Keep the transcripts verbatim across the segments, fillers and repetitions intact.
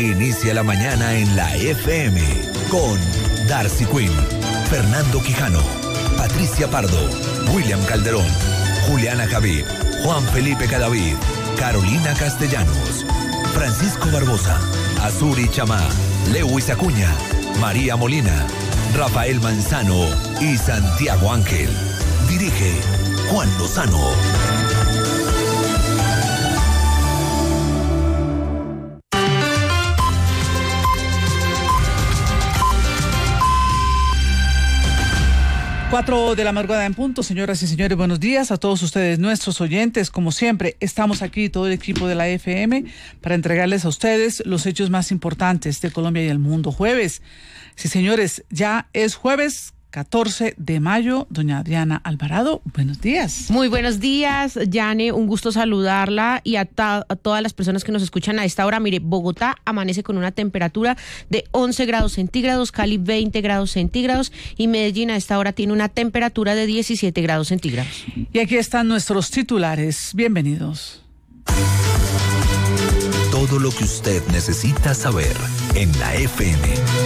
Inicia la mañana en la F M con Darcy Quinn, Fernando Quijano, Patricia Pardo, William Calderón, Juliana Javid, Juan Felipe Cadavid, Carolina Castellanos, Francisco Barbosa, Azuri Chamá, Lewis Acuña, María Molina, Rafael Manzano y Santiago Ángel. Dirige Juan Lozano. Cuatro de la madrugada en punto, señoras y señores, buenos días a todos ustedes, nuestros oyentes. Como siempre, estamos aquí, todo el equipo de la F M, para entregarles a ustedes los hechos más importantes de Colombia y el mundo. Jueves, sí señores, ya es jueves catorce de mayo. Doña Adriana Alvarado, buenos días. Muy buenos días, Yane, un gusto saludarla y a, ta- a todas las personas que nos escuchan a esta hora. Mire, Bogotá amanece con una temperatura de once grados centígrados, Cali veinte grados centígrados y Medellín a esta hora tiene una temperatura de diecisiete grados centígrados. Y aquí están nuestros titulares. Bienvenidos. Todo lo que usted necesita saber en la F M.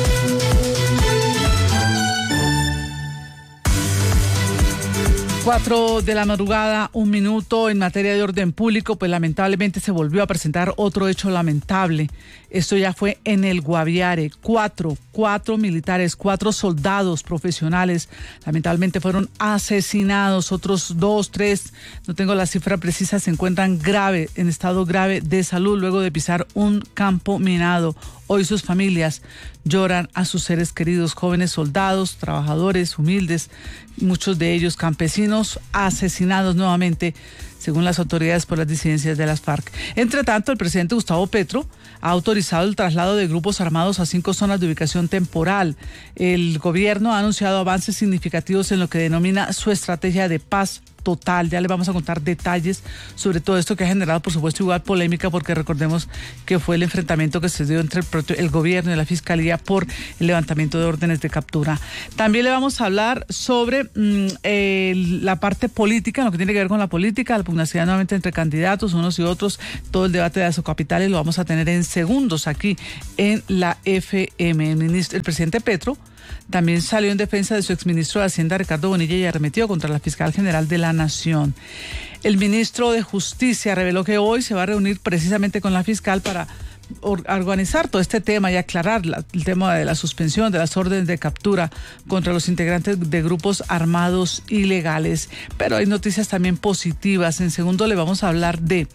Cuatro de la madrugada, un minuto. En materia de orden público, pues lamentablemente se volvió a presentar otro hecho lamentable. Esto ya fue en el Guaviare. Cuatro, cuatro militares, cuatro soldados profesionales, lamentablemente fueron asesinados. Otros dos, tres, no tengo la cifra precisa, se encuentran grave, en estado grave de salud luego de pisar un campo minado. Hoy sus familias lloran a sus seres queridos, jóvenes soldados, trabajadores humildes, muchos de ellos campesinos, asesinados nuevamente, según las autoridades, por las disidencias de las FARC. Entre tanto, el presidente Gustavo Petro ha autorizado el traslado de grupos armados a cinco zonas de ubicación temporal. El gobierno ha anunciado avances significativos en lo que denomina su estrategia de paz total. Ya le vamos a contar detalles sobre todo esto, que ha generado, por supuesto, igual polémica, porque recordemos que fue el enfrentamiento que se dio entre el, propio, el gobierno y la fiscalía por el levantamiento de órdenes de captura. También le vamos a hablar sobre mmm, eh, la parte política, lo que tiene que ver con la política, la pugnacidad nuevamente entre candidatos, unos y otros, todo el debate de Azocapitales lo vamos a tener en segundos aquí en la F M. El, ministro, el presidente Petro también salió en defensa de su exministro de Hacienda, Ricardo Bonilla, y arremetió contra la fiscal general de la Nación. El ministro de Justicia reveló que hoy se va a reunir precisamente con la fiscal para organizar todo este tema y aclarar la, el tema de la suspensión de las órdenes de captura contra los integrantes de grupos armados ilegales. Pero hay noticias también positivas. En segundo le vamos a hablar de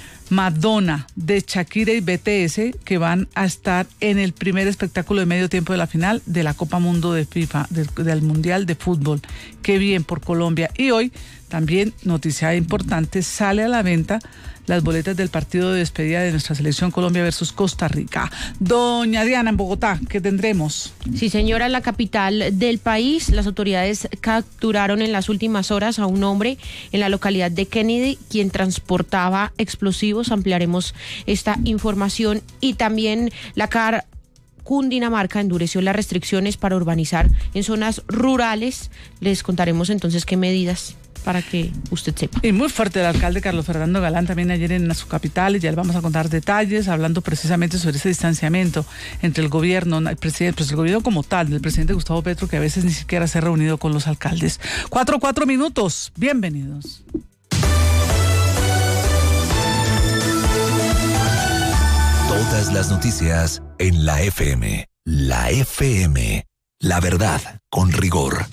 Madonna, de Shakira y B T S, que van a estar en el primer espectáculo de medio tiempo de la final de la Copa Mundo de FIFA, del, del Mundial de Fútbol. Qué bien por Colombia. Y hoy también, noticia importante, sale a la venta las boletas del partido de despedida de nuestra selección Colombia versus Costa Rica. Doña Diana, en Bogotá, ¿qué tendremos? Sí, señora, en la capital del país, las autoridades capturaron en las últimas horas a un hombre en la localidad de Kennedy, quien transportaba explosivos. Ampliaremos esta información. Y también la CAR Cundinamarca endureció las restricciones para urbanizar en zonas rurales. Les contaremos entonces qué medidas, para que usted sepa. Y muy fuerte el alcalde Carlos Fernando Galán también ayer en su capital, y ya le vamos a contar detalles, hablando precisamente sobre ese distanciamiento entre el gobierno, el presidente, pues el gobierno como tal, del presidente Gustavo Petro, que a veces ni siquiera se ha reunido con los alcaldes. Cuatro, cuatro minutos, bienvenidos. Todas las noticias en la F M. La F M. La verdad con rigor.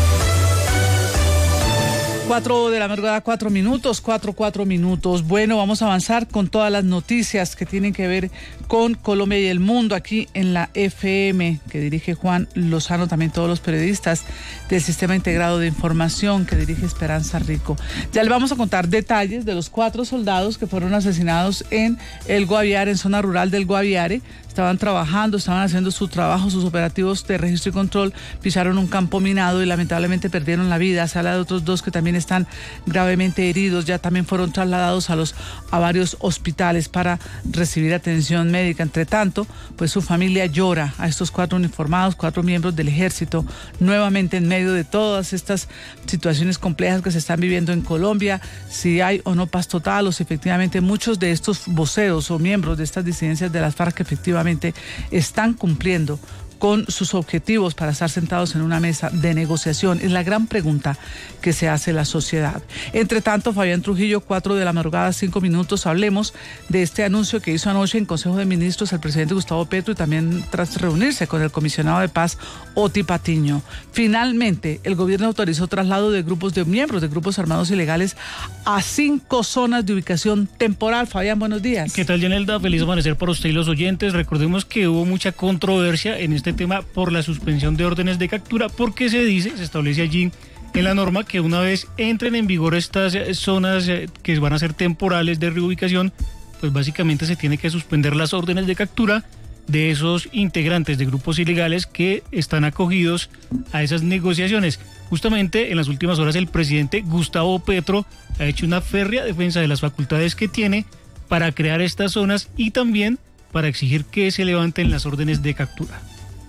Cuatro de la madrugada, cuatro minutos, cuatro, cuatro minutos. Bueno, vamos a avanzar con todas las noticias que tienen que ver con Colombia y el mundo aquí en la F M, que dirige Juan Lozano, también todos los periodistas del Sistema Integrado de Información que dirige Esperanza Rico. Ya le vamos a contar detalles de los cuatro soldados que fueron asesinados en el Guaviare, en zona rural del Guaviare. Estaban trabajando, estaban haciendo su trabajo, sus operativos de registro y control, pisaron un campo minado y lamentablemente perdieron la vida. Se habla de otros dos que también están gravemente heridos, ya también fueron trasladados a los a varios hospitales para recibir atención médica. Entre tanto, pues su familia llora a estos cuatro uniformados, cuatro miembros del ejército, nuevamente en medio de todas estas situaciones complejas que se están viviendo en Colombia, si hay o no paz total, o si efectivamente muchos de estos voceros o miembros de estas disidencias de las FARC efectivamente efectivamente están cumpliendo con sus objetivos para estar sentados en una mesa de negociación. Es la gran pregunta que se hace la sociedad. Entre tanto, Fabián Trujillo, cuatro de la madrugada, cinco minutos, hablemos de este anuncio que hizo anoche en Consejo de Ministros el presidente Gustavo Petro y también tras reunirse con el comisionado de paz, Oti Patiño. Finalmente, el gobierno autorizó traslado de grupos de miembros de grupos armados ilegales a cinco zonas de ubicación temporal. Fabián, buenos días. ¿Qué tal, Yanelda? Feliz amanecer para usted y los oyentes. Recordemos que hubo mucha controversia en este tema por la suspensión de órdenes de captura, porque se dice, se establece allí en la norma que una vez entren en vigor estas zonas que van a ser temporales de reubicación, pues básicamente se tiene que suspender las órdenes de captura de esos integrantes de grupos ilegales que están acogidos a esas negociaciones. Justamente en las últimas horas el presidente Gustavo Petro ha hecho una férrea defensa de las facultades que tiene para crear estas zonas y también para exigir que se levanten las órdenes de captura.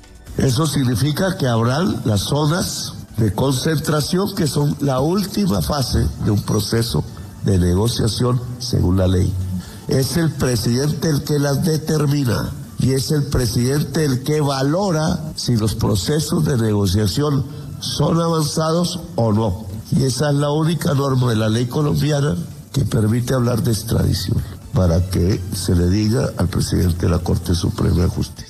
Eso significa que habrán las zonas de concentración, que son la última fase de un proceso de negociación según la ley. Es el presidente el que las determina y es el presidente el que valora si los procesos de negociación son avanzados o no. Y esa es la única norma de la ley colombiana que permite hablar de extradición, para que se le diga al presidente de la Corte Suprema de Justicia.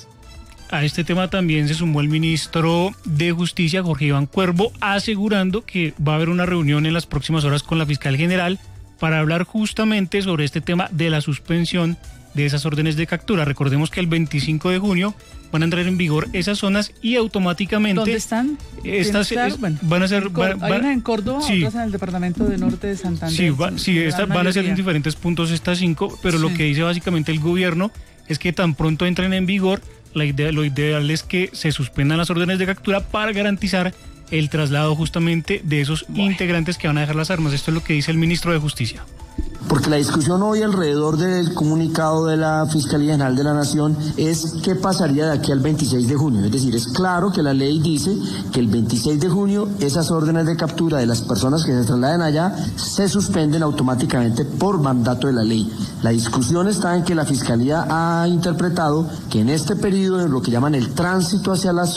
A este tema también se sumó el ministro de Justicia, Jorge Iván Cuervo, asegurando que va a haber una reunión en las próximas horas con la fiscal general para hablar justamente sobre este tema de la suspensión de esas órdenes de captura. Recordemos que el veinticinco de junio van a entrar en vigor esas zonas y automáticamente... ¿Dónde están? Estas es, bueno, van a ser... Van, van, hay una en Córdoba, sí, otras en el departamento de Norte de Santander. Sí, va, sí estas van a ser en diferentes puntos estas cinco, pero sí, lo que dice básicamente el gobierno es que tan pronto entren en vigor, la idea, lo ideal es que se suspendan las órdenes de captura para garantizar el traslado justamente de esos bueno. integrantes que van a dejar las armas. Esto es lo que dice el ministro de Justicia. Porque la discusión hoy alrededor del comunicado de la Fiscalía General de la Nación es qué pasaría de aquí al veintiséis de junio. Es decir, es claro que la ley dice que el veintiséis de junio esas órdenes de captura de las personas que se trasladen allá se suspenden automáticamente por mandato de la ley. La discusión está en que la Fiscalía ha interpretado que en este periodo, en lo que llaman el tránsito hacia las